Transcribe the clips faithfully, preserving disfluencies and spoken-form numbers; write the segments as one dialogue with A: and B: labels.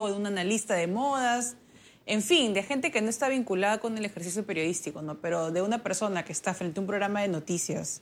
A: de un analista de modas, en fin, de gente que no está vinculada con el ejercicio periodístico, ¿no? Pero de una persona que está frente a un programa de noticias,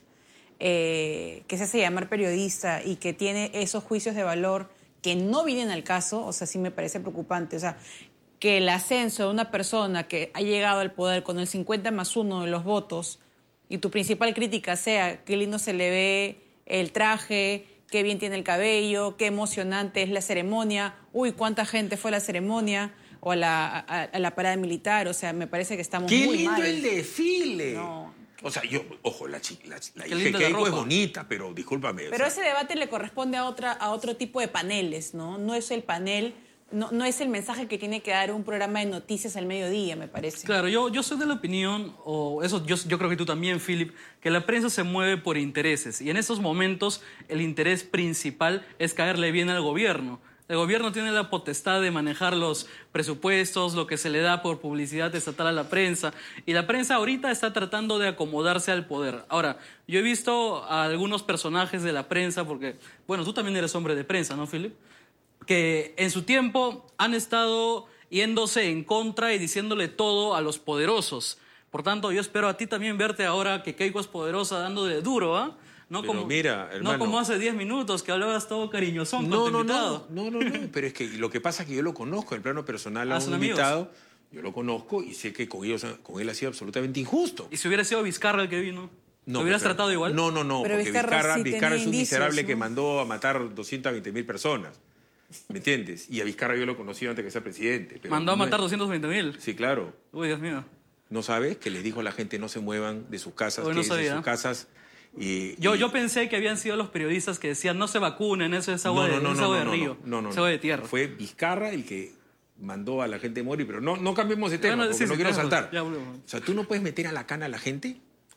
A: eh, que se hace llamar periodista y que tiene esos juicios de valor que no vienen al caso, o sea, sí me parece preocupante. O sea, que el ascenso de una persona que ha llegado al poder con el cincuenta más uno de los votos y tu principal crítica sea qué lindo se le ve el traje, qué bien tiene el cabello, qué emocionante es la ceremonia, uy, cuánta gente fue a la ceremonia o a la, a, a la parada militar, o sea, me parece que estamos
B: ¡Qué
A: muy
B: lindo
A: mal.
B: el desfile!
A: No.
B: O sea, yo, ojo, la, la, la
C: Qué
B: hija
C: linda
B: de
C: la
B: Keiko es
C: ropa.
B: bonita, pero discúlpame.
A: Pero
B: o sea,
A: ese debate le corresponde a, otra, a otro tipo de paneles, ¿no? No es el panel, no, no es el mensaje que tiene que dar un programa de noticias al mediodía, me parece.
C: Claro, yo, yo soy de la opinión, o eso yo, yo creo que tú también, Philip, que la prensa se mueve por intereses. Y en estos momentos el interés principal es caerle bien al gobierno. El gobierno tiene la potestad de manejar los presupuestos, lo que se le da por publicidad estatal a la prensa. Y la prensa ahorita está tratando de acomodarse al poder. Ahora, yo he visto a algunos personajes de la prensa, porque, bueno, tú también eres hombre de prensa, ¿no, Philip? Que en su tiempo han estado yéndose en contra y diciéndole todo a los poderosos. Por tanto, yo espero a ti también verte ahora que Keiko es poderosa dando de duro, ¿ah? No
B: Pero
C: como,
B: mira, hermano,
C: no como hace diez minutos que hablabas todo cariñosón con
B: no,
C: tu
B: no,
C: invitado.
B: no, no, no, no, pero es que lo que pasa es que yo lo conozco en plano personal a
C: Ah,
B: un
C: son amigos.
B: invitado, yo lo conozco y sé que con, ellos, con él ha sido absolutamente injusto.
C: ¿Y si hubiera sido Vizcarra el que vino?
B: No,
C: ¿Lo hubieras
B: pero-
C: tratado igual?
B: No, no, no,
A: Pero
B: porque
A: Vizcarra
B: Vizcarra,
A: sí
B: Vizcarra
A: tenía
B: es un
A: indicios,
B: miserable
A: ¿no?
B: que mandó a matar doscientas veinte mil personas. ¿Me entiendes? Y a Vizcarra yo lo conocí antes que sea presidente. pero
C: Mandó a
B: no
C: matar
B: es-
C: doscientos veinte mil.
B: Sí, claro.
C: Uy, Dios mío.
B: ¿No sabes? Que les dijo a la gente no se muevan de sus casas,
C: Uy, no
B: quédense en
C: sabía.
B: sus casas. Y,
C: Yo,
B: y-
C: yo pensé que habían sido los periodistas que decían no se vacunen, eso es agua, de, eso es agua de río,
B: no, no,
C: es
B: no.
C: agua de tierra.
B: Fue Vizcarra el que mandó a la gente a morir, pero no, no cambiemos de tema,
C: Bueno,
B: porque
C: sí,
B: no
C: sí,
B: quiero
C: claro,
B: saltar.
C: ya volvemos.
B: O sea, tú no puedes meter a la cana a la gente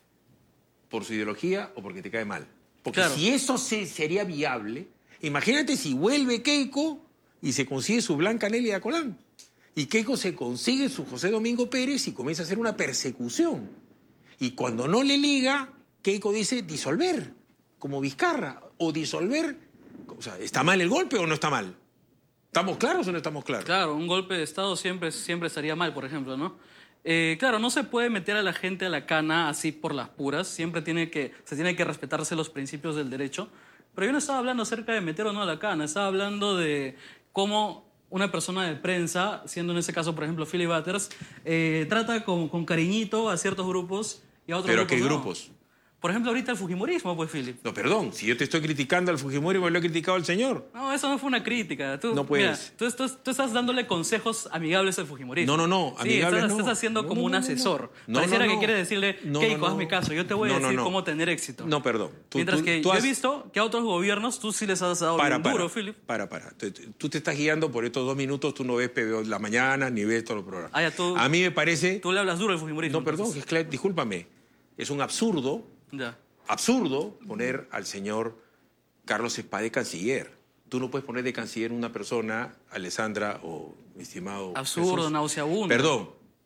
B: por su ideología o porque te cae mal. Porque
C: Claro.
B: si eso se, sería viable, imagínate si vuelve Keiko y se consigue su Blanca Nelia Colán. Y Keiko se consigue su José Domingo Pérez y comienza a hacer una persecución. Y cuando no le liga, Keiko dice disolver, como Vizcarra, o disolver. O sea, ¿está mal el golpe o no está mal? ¿Estamos claros o no estamos claros?
C: Claro, un golpe de Estado siempre, siempre estaría mal, por ejemplo, ¿no? Eh, claro, no se puede meter a la gente a la cana así por las puras. Siempre tiene que, se tiene que respetarse los principios del derecho. Pero yo no estaba hablando acerca de meter o no a la cana. Estaba hablando de cómo una persona de prensa, siendo en ese caso, por ejemplo, Philip Butters, eh, trata con, con cariñito a ciertos grupos y a otros
B: ¿Pero a
C: grupos
B: qué
C: no.
B: grupos?
C: Por ejemplo, ahorita el fujimorismo, pues, Philip.
B: No, perdón, si yo te estoy criticando al Fujimori, me lo he criticado al señor.
C: No, eso no fue una crítica. Tú,
B: No puedes.
C: mira, tú, tú- tú estás dándole consejos amigables al fujimorismo.
B: No, no, no,
C: Sí,
B: amigables
C: estás,
B: no.
C: estás haciendo
B: No,
C: como
B: no,
C: un
B: no, no,
C: asesor.
B: no.
C: Pareciera
B: No, no,
C: que
B: no.
C: quiere decirle,
B: No,
C: Keiko,
B: no, no.
C: hazme caso, yo te voy a
B: No, no,
C: decir
B: no.
C: cómo tener éxito.
B: No, perdón. Tú-
C: Mientras
B: tú-
C: que
B: tú
C: yo
B: has-
C: he visto que a otros gobiernos tú sí les has dado
B: Para,
C: bien
B: para,
C: duro, Philip.
B: para, para. Tú, tú te estás guiando por estos dos minutos, tú no ves P B O de la mañana ni ves todos los programas.
C: Ah, ya, tú-
B: a mí me parece...
C: Tú le hablas duro al fujimorismo.
B: No, perdón,
C: entonces.
B: es que, discúlpame. Es un absurdo,
C: Ya.
B: absurdo poner al señor Carlos Espada de canciller. Tú no puedes poner de canciller una persona, Alessandra o mi estimado
C: Absurdo,
B: Jesús.
C: nauseabundo.
B: Perdón.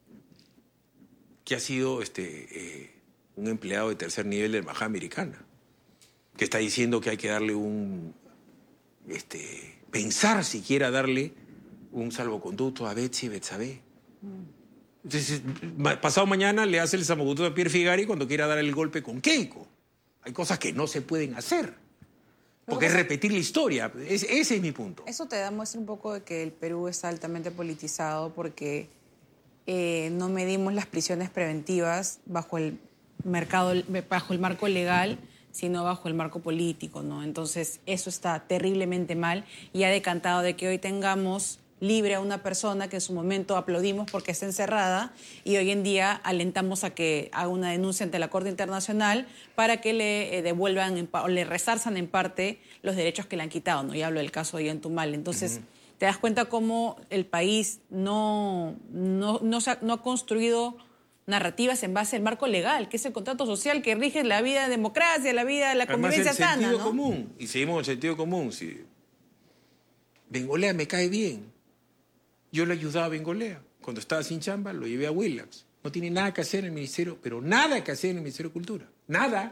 B: Que ha sido este, eh, un empleado de tercer nivel de la Embajada Americana. Que está diciendo que hay que darle un... Este, pensar siquiera darle un salvoconducto a Betsy Betsabé. Entonces, ma- pasado mañana le hace el salvoconducto a Pierre Figari cuando quiera dar el golpe con Keiko. Hay cosas que no se pueden hacer. Porque es repetir la historia. Es- ese es mi punto.
A: Eso te da muestra un poco de que el Perú está altamente politizado porque eh, no medimos las prisiones preventivas bajo el mercado, bajo el marco legal, sino bajo el marco político, ¿no? Entonces, eso está terriblemente mal y ha decantado de que hoy tengamos libre a una persona que en su momento aplaudimos porque está encerrada y hoy en día alentamos a que haga una denuncia ante la Corte Internacional para que le eh, devuelvan en pa- o le resarzan en parte los derechos que le han quitado, ¿no? Ya hablo del caso de Ollantumal. Entonces, uh-huh. te das cuenta cómo el país no, no, no, se ha, no ha construido narrativas en base al marco legal, que es el contrato social que rige la vida de democracia, la vida de la
B: Además,
A: convivencia
B: el
A: sana,
B: sentido
A: ¿no?
B: común. Y seguimos con el sentido común. Si Bengolea me cae bien. Yo le ayudaba a Bengolea. Cuando estaba sin chamba, lo llevé a Willax. No tiene nada que hacer en el Ministerio, pero nada que hacer en el Ministerio de Cultura. Nada.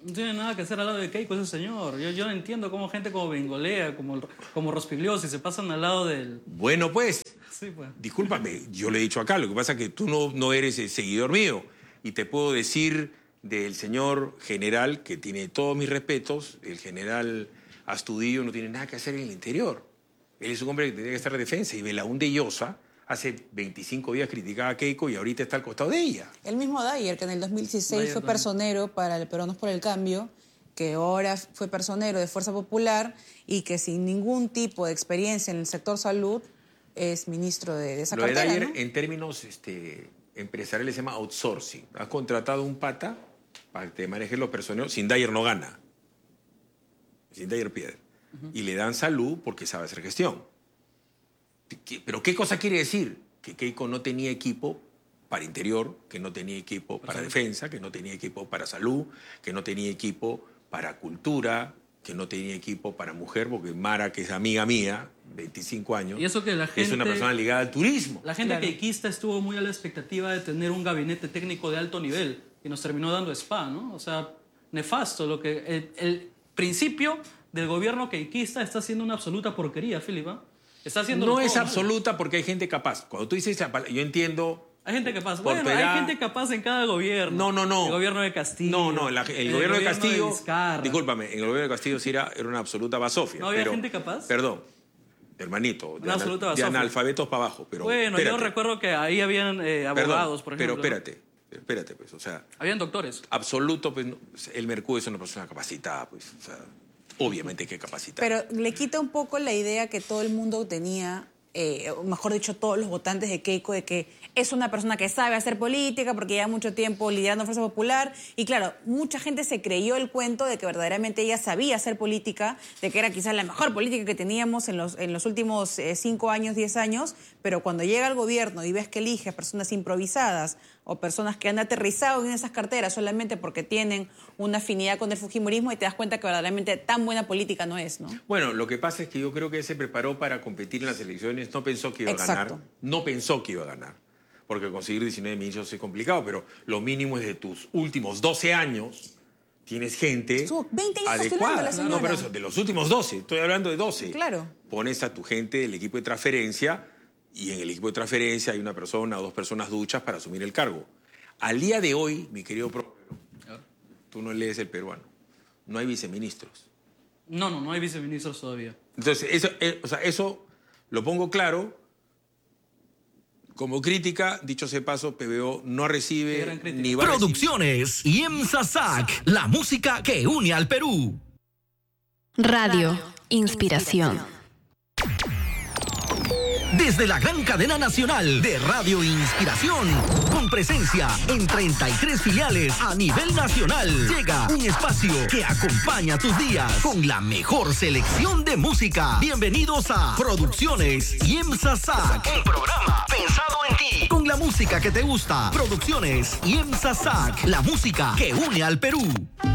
C: No tiene nada que hacer al lado de Keiko ese señor. Yo, yo no entiendo cómo gente como Bengolea, como, como Rospigliosi se pasan al lado del...
B: Bueno, pues,
C: Sí, pues.
B: discúlpame, yo lo he dicho acá, lo que pasa es que tú no, no eres el seguidor mío y te puedo decir del señor general, que tiene todos mis respetos, el general Astudillo no tiene nada que hacer en el interior. Él es un hombre que tiene que estar de defensa y Belaúnde Llosa hace veinticinco días criticaba a Keiko y ahorita está al costado de ella.
A: El mismo Dyer, que en el dos mil dieciséis
C: Dyer
A: fue
C: también.
A: personero para el Peruanos por el Cambio, que ahora fue personero de Fuerza Popular y que sin ningún tipo de experiencia en el sector salud es ministro de, de esa
B: Lo de
A: cartera,
B: Dyer,
A: ¿no?
B: en términos este, empresariales, se llama outsourcing. Has contratado un pata para que te maneje los personeros. Sin Dyer no gana. Sin Dyer pierde. Uh-huh. Y le dan salud porque sabe hacer gestión. ¿Qué- ¿Pero qué cosa quiere decir? Que Keiko no tenía equipo para interior, que no tenía equipo para
C: Salud.
B: defensa, que no tenía equipo para salud, que no tenía equipo para cultura, que no tenía equipo para mujer, porque Mara, que es amiga mía, veinticinco años,
C: Y eso que la
B: es una
C: gente-
B: persona ligada al turismo.
C: La gente
A: Claro.
C: queiquista estuvo muy a la expectativa de tener un gabinete técnico de alto nivel y nos terminó dando spa, ¿no? O sea, nefasto. Lo que el, el principio del gobierno queiquista está haciendo una absoluta porquería, Filipa. Está haciendo
B: No es absoluta porque hay gente capaz. Cuando tú dices esa palabra, yo entiendo...
C: Hay gente capaz.
B: Por
C: Bueno,
B: pedá-
C: hay gente capaz en cada gobierno.
B: No, no, no.
C: El gobierno de Castillo.
B: No, no, la- el, gobierno de Castillo...
C: Vizcarra.
B: discúlpame, en el gobierno de Castillo sí era, era una absoluta basofia.
C: ¿No había
B: pero-
C: gente capaz?
B: Perdón, hermanito, de,
C: Una
B: ana-
C: absoluta
B: de
C: basofia.
B: analfabetos para abajo. Pero,
C: Bueno,
B: espérate,
C: yo recuerdo que ahí habían eh,
B: perdón,
C: abogados, por ejemplo.
B: Pero
C: ¿no?
B: espérate, espérate, pues, o sea,
C: Habían doctores.
B: absoluto, pues, no, el Mercurio es una persona capacitada, pues, o sea, obviamente hay que capacitar.
A: Pero le quita un poco la idea que todo el mundo tenía, eh, o mejor dicho, todos los votantes de Keiko, de que es una persona que sabe hacer política porque lleva mucho tiempo liderando Fuerza Popular. Y claro, mucha gente se creyó el cuento de que verdaderamente ella sabía hacer política, de que era quizás la mejor política que teníamos en los, en los últimos eh, cinco años, diez años. Pero cuando llega al gobierno y ves que elige a personas improvisadas o personas que han aterrizado en esas carteras solamente porque tienen una afinidad con el fujimorismo, y te das cuenta que verdaderamente tan buena política no es, ¿no?
B: Bueno, lo que pasa es que yo creo que él se preparó para competir en las elecciones, no pensó que iba a
A: Exacto.
B: ganar, no pensó que iba a ganar, porque conseguir diecinueve ministros es complicado, pero lo mínimo es de tus últimos doce años, tienes gente
A: Estuvo veinte años postulando
B: adecuada.
A: la señora.
B: No, pero eso, de los últimos doce, estoy hablando de doce.
A: Claro.
B: Pones a tu gente del equipo de transferencia y en el equipo de transferencia hay una persona o dos personas duchas para asumir el cargo. Al día de hoy, mi querido Próspero, tú no lees el peruano, no hay viceministros.
C: No, no, no hay viceministros todavía.
B: Entonces, eso, eh, o sea, eso lo pongo claro. Como crítica, dicho sea de paso, P B O no
C: Qué
B: recibe
C: gran crítica.
B: ni va a recibir.
D: Producciones IEMSA S A C, la música que une al Perú.
E: Radio Inspiración.
D: Desde la gran cadena nacional de Radio Inspiración, con presencia en treinta y tres filiales a nivel nacional, llega un espacio que acompaña tus días con la mejor selección de música. Bienvenidos a Producciones IEMSA S A C, un programa pensado en ti, con la música que te gusta. Producciones IEMSA S A C, la música que une al Perú.